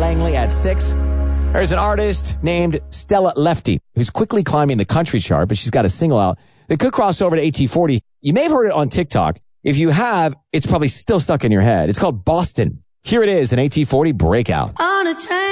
Langley at 6. There's an artist named Stella Lefty who's quickly climbing the country chart, but she's got a single out that could cross over to AT40. You may have heard it on TikTok. If you have, it's probably still stuck in your head. It's called Boston. Here it is, an AT40 breakout. On a train.